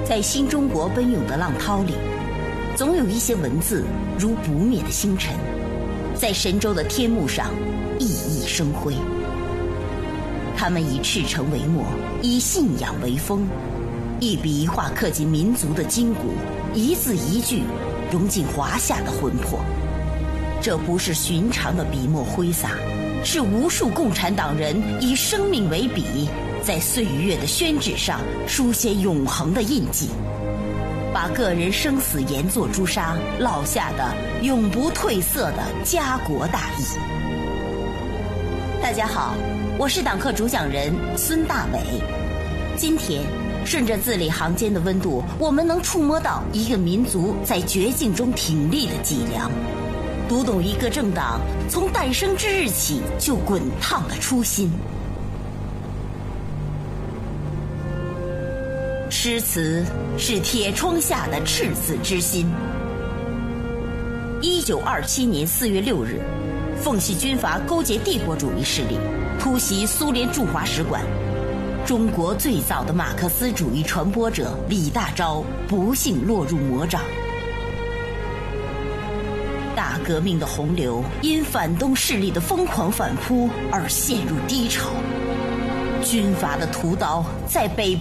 在新中国奔涌的浪涛里，总有一些文字如不灭的星辰，在神州的天幕上熠熠生辉。他们以赤诚为墨，以信仰为锋，一笔一画刻进民族的筋骨，一字一句融进华夏的魂魄。这不是寻常的笔墨挥洒，是无数共产党人以生命为笔，在岁月的宣纸上书写永恒的印记，把个人生死研作朱砂，烙下的永不褪色的家国大义。大家好，我是党课主讲人孙大伟。今天顺着字里行间的温度，我们能触摸到一个民族在绝境中挺立的脊梁，读懂一个政党从诞生之日起就滚烫的初心。诗词是铁窗下的赤子之心。1927年4月6日，奉系军阀勾结帝国主义势力，突袭苏联驻华使馆。中国最早的马克思主义传播者李大钊不幸落入魔掌。大革命的洪流因反动势力的疯狂反扑而陷入低潮。军阀的屠刀在北